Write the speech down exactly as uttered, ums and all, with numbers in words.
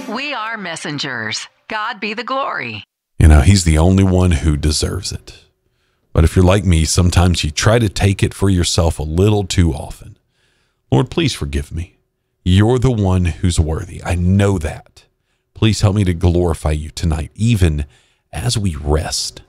We are messengers. God be the glory. You know, he's the only one who deserves it. But if you're like me, sometimes you try to take it for yourself a little too often. Lord, please forgive me. You're the one who's worthy. I know that. Please help me to glorify you tonight, even as we rest.